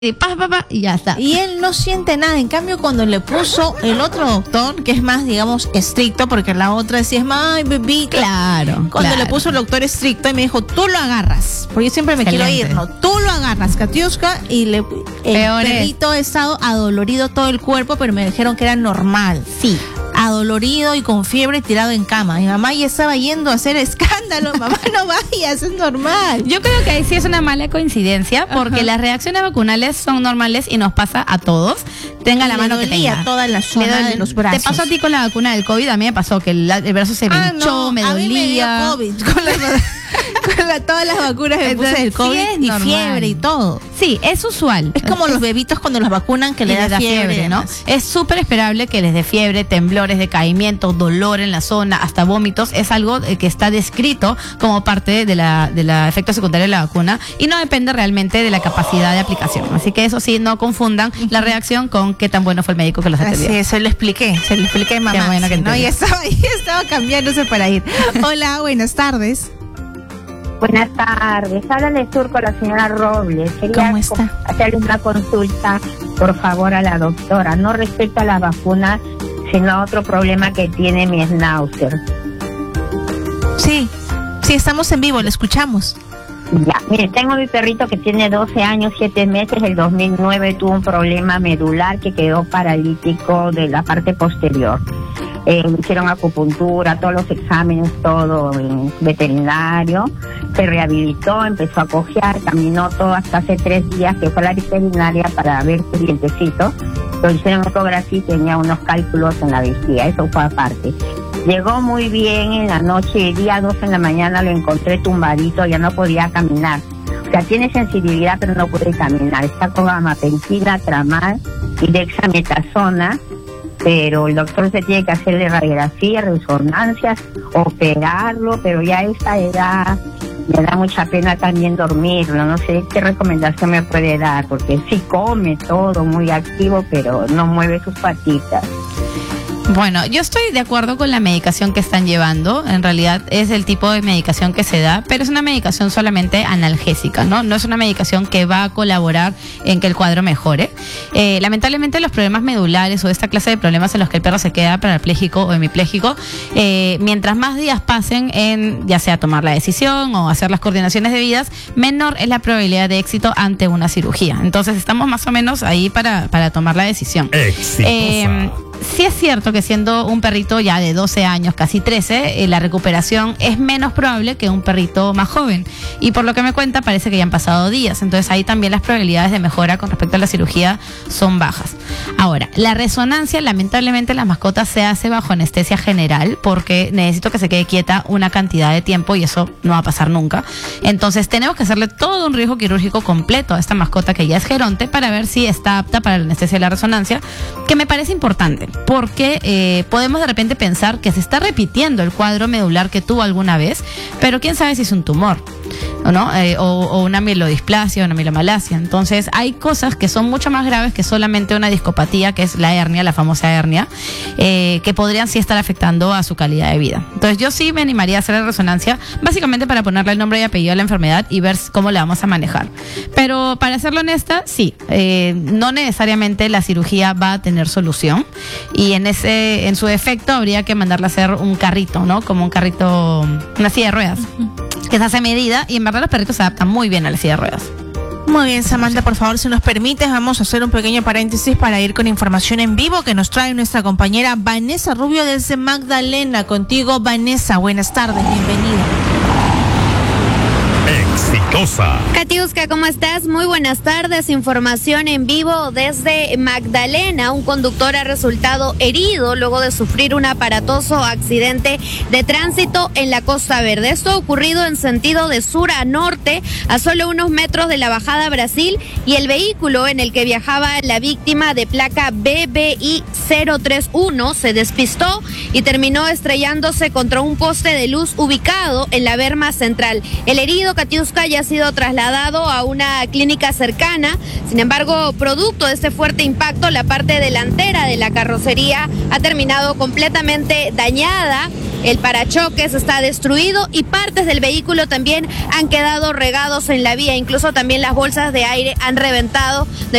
y y ya está. Y él no siente nada. En cambio, cuando le puso el otro doctor, que es más, digamos, estricto, porque la otra decía, es más, ay, bebita. Claro. Cuando le puso el doctor estricto y me dijo, tú lo agarras. Porque yo siempre me quiero ir, ¿no? Tú lo agarras, Katiuska, y el perrito ha estado adolorido todo el cuerpo, pero me dijeron que era normal. Sí. Adolorido y con fiebre tirado en cama. Mi mamá ya estaba yendo a hacer escándalo. Mamá, no vayas, es normal. Yo creo que ahí sí es una mala coincidencia, porque las reacciones vacunales son normales y nos pasa a todos. Tenga la mano que tenga. Toda la zona de los brazos. Te pasó a ti con la vacuna del COVID, a mí me pasó que el brazo se me hinchó, me dolía. A mí me dio COVID todas las vacunas me puse del COVID y fiebre y todo. Sí, es usual. Es como los bebitos cuando los vacunan que les da fiebre, ¿no? Es súper esperable que les dé fiebre, temblores, decaimiento, dolor en la zona, hasta vómitos. Es algo que está descrito como parte de la efecto secundario de la vacuna y no depende realmente de la capacidad de aplicación. Así que eso sí, no confundan la reacción con qué tan bueno fue el médico que los atendió. Sí, se lo expliqué a mamá. Qué bueno que ¿no? Ya estaba cambiándose para ir. Hola, buenas tardes. Buenas tardes, habla de Sur con la señora Robles. Quería ¿Cómo está? hacerle una consulta, por favor, a la doctora, no respecto a la vacuna, sino a otro problema que tiene mi Schnauzer. Sí, estamos en vivo, le escuchamos. Ya, mire, tengo mi perrito que tiene 12 años, 7 meses, el 2009 tuvo un problema medular que quedó paralítico de la parte posterior. Hicieron acupuntura, todos los exámenes, todo en veterinario, se rehabilitó, empezó a cojear, caminó todo hasta hace 3 días que fue a la veterinaria para ver su dientecito. Lo hicieron ecografía y tenía unos cálculos en la vejiga, eso fue aparte. Llegó muy bien en la noche, el día 2 en la mañana lo encontré tumbadito, ya no podía caminar. O sea, tiene sensibilidad pero no puede caminar. Está con gabapentina, tramal y dexametasona, pero el doctor se tiene que hacerle radiografía, resonancias, operarlo, pero ya a esta edad me da mucha pena también dormirlo. No sé qué recomendación me puede dar, porque sí come todo, muy activo, pero no mueve sus patitas. Bueno, yo estoy de acuerdo con la medicación que están llevando. En realidad es el tipo de medicación que se da, pero es una medicación solamente analgésica, ¿no? No es una medicación que va a colaborar en que el cuadro mejore. Lamentablemente los problemas medulares o esta clase de problemas en los que el perro se queda parapléjico o hemipléjico, mientras más días pasen en ya sea tomar la decisión o hacer las coordinaciones debidas, menor es la probabilidad de éxito ante una cirugía. Entonces estamos más o menos ahí para tomar la decisión. Sí es cierto que siendo un perrito ya de 12 años, casi 13, la recuperación es menos probable que un perrito más joven. Y por lo que me cuenta, parece que ya han pasado días. Entonces ahí también las probabilidades de mejora con respecto a la cirugía son bajas. Ahora, la resonancia, lamentablemente, las mascotas se hace bajo anestesia general porque necesito que se quede quieta una cantidad de tiempo y eso no va a pasar nunca. Entonces tenemos que hacerle todo un riesgo quirúrgico completo a esta mascota que ya es geronte para ver si está apta para la anestesia y la resonancia, que me parece importante. Porque podemos de repente pensar que se está repitiendo el cuadro medular que tuvo alguna vez, pero quién sabe si es un tumor, ¿no? O una mielodisplasia o una mielomalacia. Entonces hay cosas que son mucho más graves que solamente una discopatía, que es la hernia, la famosa hernia, que podrían sí estar afectando a su calidad de vida. Entonces yo sí me animaría a hacer la resonancia, básicamente para ponerle el nombre y apellido a la enfermedad y ver cómo la vamos a manejar. Pero para serlo honesta, sí, no necesariamente la cirugía va a tener solución y en su defecto habría que mandarle a hacer un carrito, ¿no? Como un carrito, una silla de ruedas, que se hace a medida y en verdad los perritos se adaptan muy bien a la silla de ruedas. Muy bien, Samantha, por favor, si nos permites, vamos a hacer un pequeño paréntesis para ir con información en vivo que nos trae nuestra compañera Vanessa Rubio desde Magdalena. Contigo, Vanessa, buenas tardes, bienvenida. Exitosa. Katiuska, ¿cómo estás? Muy buenas tardes. Información en vivo desde Magdalena. Un conductor ha resultado herido luego de sufrir un aparatoso accidente de tránsito en la Costa Verde. Esto ha ocurrido en sentido de sur a norte, a solo unos metros de la bajada Brasil, y el vehículo en el que viajaba la víctima de placa BBI 031 se despistó y terminó estrellándose contra un poste de luz ubicado en la berma central. El herido, Katiuska, ya ha sido trasladado a una clínica cercana. Sin embargo, producto de este fuerte impacto, la parte delantera de la carrocería ha terminado completamente dañada. el parachoques está destruido y partes del vehículo también han quedado regados en la vía. Incluso también las bolsas de aire han reventado